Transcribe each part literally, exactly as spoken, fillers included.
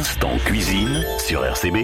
Instant cuisine sur R C B.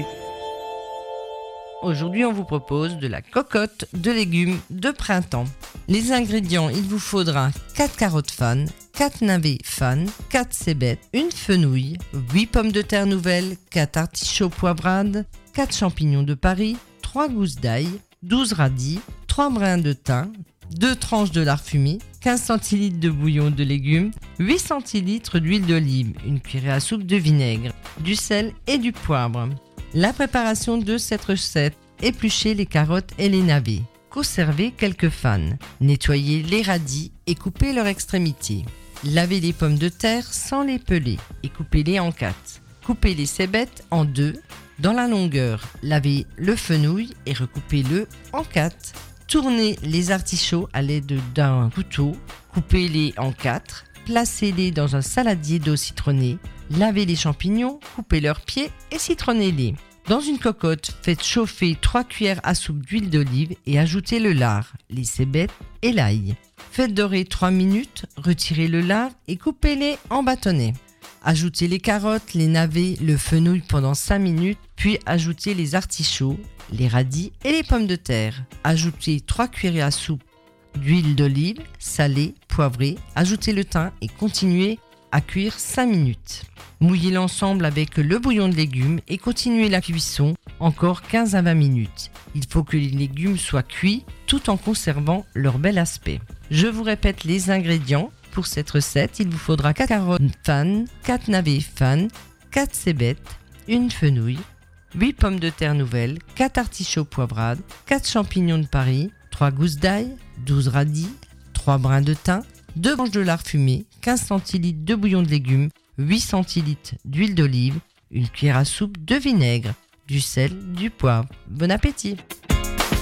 Aujourd'hui, on vous propose de la cocotte de légumes de printemps. Les ingrédients, il vous faudra quatre carottes fan, quatre navets fan, quatre cébettes, une fenouil, huit pommes de terre nouvelles, quatre artichauts poivrades, quatre champignons de Paris, trois gousses d'ail, douze radis, trois brins de thym, deux tranches de lard fumé, quinze centilitres de bouillon de légumes, huit centilitres d'huile d'olive, une cuillerée à soupe de vinaigre, du sel et du poivre. La préparation de cette recette: épluchez les carottes et les navets, conservez quelques fans, nettoyez les radis et coupez leurs extrémités. Lavez les pommes de terre sans les peler et coupez-les en quatre. Coupez les cébettes en deux. Dans la longueur, lavez le fenouil et recoupez-le en quatre. Tournez les artichauts à l'aide d'un couteau, coupez-les en quatre, placez-les dans un saladier d'eau citronnée, lavez les champignons, coupez leurs pieds et citronnez-les. Dans une cocotte, faites chauffer trois cuillères à soupe d'huile d'olive et ajoutez le lard, les cébettes et l'ail. Faites dorer trois minutes, retirez le lard et coupez-les en bâtonnets. Ajoutez les carottes, les navets, le fenouil pendant cinq minutes, puis ajoutez les artichauts, les radis et les pommes de terre. Ajoutez trois cuillerées à soupe d'huile d'olive, salée, poivrée. Ajoutez le thym et continuez à cuire cinq minutes. Mouillez l'ensemble avec le bouillon de légumes et continuez la cuisson encore quinze à vingt minutes. Il faut que les légumes soient cuits tout en conservant leur bel aspect. Je vous répète les ingrédients. Pour cette recette, il vous faudra quatre carottes fan, quatre navets fan, quatre cébettes, une fenouil, huit pommes de terre nouvelles, quatre artichauts poivrades, quatre champignons de Paris, trois gousses d'ail, douze radis, trois brins de thym, deux branches de lard fumé, quinze centilitres de bouillon de légumes, huit centilitres d'huile d'olive, une cuillère à soupe de vinaigre, du sel, du poivre. Bon appétit!